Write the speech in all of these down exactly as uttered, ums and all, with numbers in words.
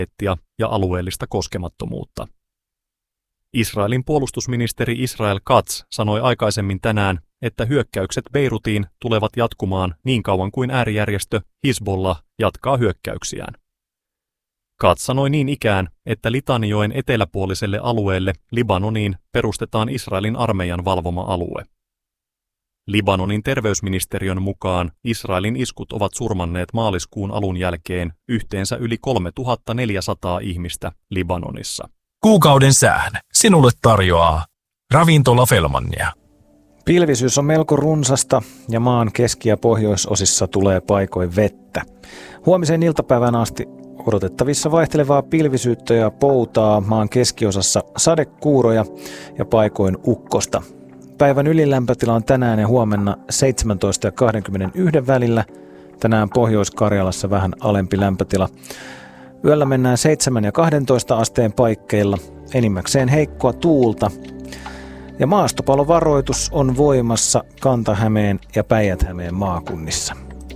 ja alueellista koskemattomuutta. Israelin puolustusministeri Israel Katz sanoi aikaisemmin tänään, että hyökkäykset Beirutiin tulevat jatkumaan niin kauan kuin äärijärjestö Hizbollah jatkaa hyökkäyksiään. Katz sanoi niin ikään, että Litanijoen eteläpuoliselle alueelle Libanoniin perustetaan Israelin armeijan valvoma alue. Libanonin terveysministeriön mukaan Israelin iskut ovat surmanneet maaliskuun alun jälkeen yhteensä yli kolmetuhattaneljäsataa ihmistä Libanonissa. Kuukauden sään sinulle tarjoaa Ravintola Fellmania. Pilvisyys on melko runsasta ja maan keski- ja pohjoisosissa tulee paikoin vettä. Huomiseen iltapäivän asti odotettavissa vaihtelevaa pilvisyyttä ja poutaa, maan keskiosassa sadekuuroja ja paikoin ukkosta. Päivän ylilämpötila on tänään ja huomenna seitsemäntoista ja kaksikymmentäyksi välillä. Tänään Pohjois-Karjalassa vähän alempi lämpötila. Yöllä mennään seitsemän ja kahdentoista asteen paikkeilla, enimmäkseen heikkoa tuulta. Ja maastopalovaroitus on voimassa Kanta-Hämeen ja Päijät-Hämeen maakunnissa.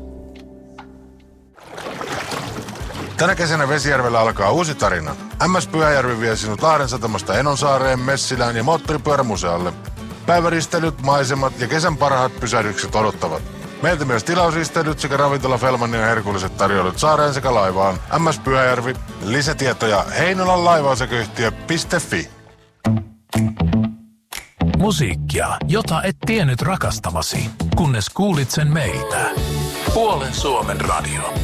Tänä kesänä Vesijärvellä alkaa uusi tarina. M S Pyhäjärvi vie sinut Lahden satamasta Enonsaareen, Messilään ja moottoripyörämusealle. Päiväristelyt, maisemat ja kesän parhaat pysähdykset odottavat. Meiltä myös tilausristelyt sekä Ravintola Fellmania ja herkulliset tarjoulut saareen sekä laivaan. M S Pyhäjärvi. Lisätietoja heinolan laivaosakeyhtiö piste fi. Musiikkia, jota et tiennyt rakastavasi, kunnes kuulit sen meiltä. Puolen Suomen radio.